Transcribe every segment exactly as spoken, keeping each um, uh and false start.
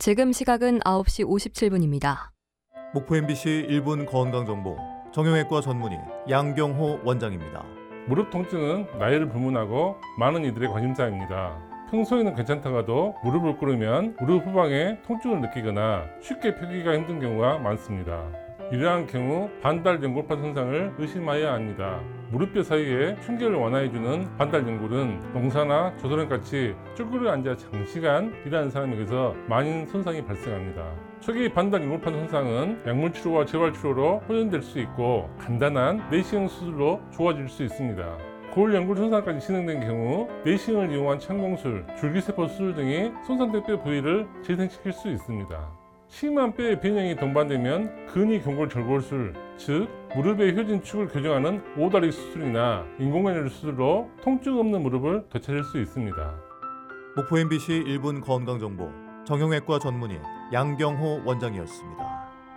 지금 시각은 아홉 시 오십칠 분입니다. 목포 엠비씨 일 분 건강정보 정형외과 전문의 양경호 원장입니다. 무릎 통증은 나이를 불문하고 많은 이들의 관심사입니다. 평소에는 괜찮다가도 무릎을 꿇으면 무릎 후방에 통증을 느끼거나 쉽게 펴기가 힘든 경우가 많습니다. 이러한 경우 반달연골판 손상을 의심해야 합니다. 무릎뼈 사이에 충격을 완화해주는 반달연골은 농사나 조선같이 쭈그려 앉아 장시간 일하는 사람에게서 많은 손상이 발생합니다. 초기 반달연골판 손상은 약물치료와 재활치료로 호전될 수 있고 간단한 내시경 수술로 좋아질 수 있습니다. 골연골 손상까지 진행된 경우 내시경을 이용한 창공술, 줄기세포 수술 등이 손상된 뼈 부위를 재생시킬 수 있습니다. 심한 뼈의 변형이 동반되면 근위경골절골술, 즉 무릎의 효진축을 교정하는 오다리 수술이나 인공관절 수술로 통증 없는 무릎을 되찾을 수 있습니다. 목포 엠비씨 일 분 건강정보 정형외과 전문의 양경호 원장이었습니다.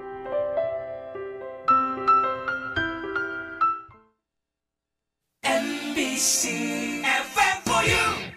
엠비씨 에프엠 for you.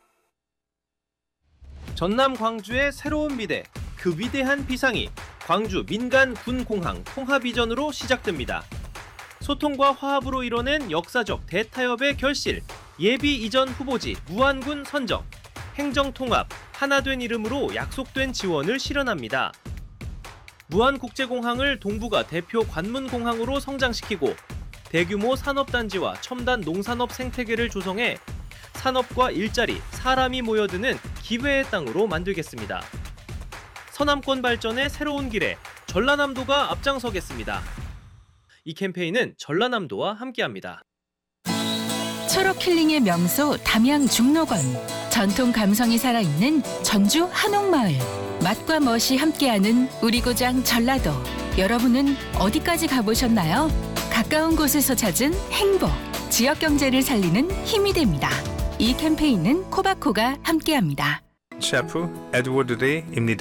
전남 광주의 새로운 미래, 그 위대한 비상이 광주 민간 군공항 통합이전으로 시작됩니다. 소통과 화합으로 이뤄낸 역사적 대타협의 결실, 예비 이전 후보지 무안군 선정, 행정통합, 하나된 이름으로 약속된 지원을 실현합니다. 무안국제공항을 동북아 대표 관문공항으로 성장시키고 대규모 산업단지와 첨단 농산업 생태계를 조성해 산업과 일자리, 사람이 모여드는 기회의 땅으로 만들겠습니다. 서남권 발전의 새로운 길에 전라남도가 앞장서겠습니다. 이 캠페인은 전라남도와 함께합니다. 초록 힐링의 명소 담양 중록원, 전통 감성이 살아있는 전주 한옥마을, 맛과 멋이 함께하는 우리 고장 전라도. 여러분은 어디까지 가보셨나요? 가까운 곳에서 찾은 행복, 지역 경제를 살리는 힘이 됩니다. 이 캠페인은 코바코가 함께합니다. 셰프 에드워드 레이입니다.